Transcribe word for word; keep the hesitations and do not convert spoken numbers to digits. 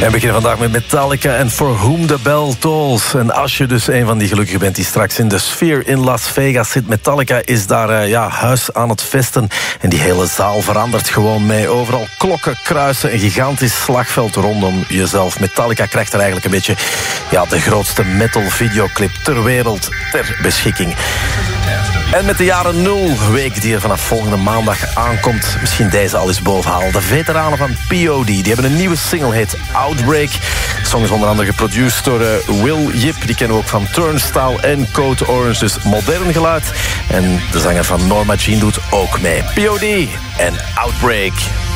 En we beginnen vandaag met Metallica en For Whom the Bell Tolls. En als je dus een van die gelukkigen bent die straks in de Sphere in Las Vegas zit, Metallica is daar uh, ja, huis aan het festen. En die hele zaal verandert gewoon mee. Overal klokken, kruisen, een gigantisch slagveld rondom jezelf. Metallica krijgt er eigenlijk een beetje ja, de grootste metal videoclip ter wereld ter beschikking. En met de jaren nul week die er vanaf volgende maandag aankomt, misschien deze al eens bovenhalen. De veteranen van P O D, die hebben een nieuwe single, heet Outbreak. De song is onder andere geproduceerd door uh, Will Yip, die kennen we ook van Turnstile en Code Orange, dus modern geluid. En de zanger van Norma Jean doet ook mee. P O D en Outbreak.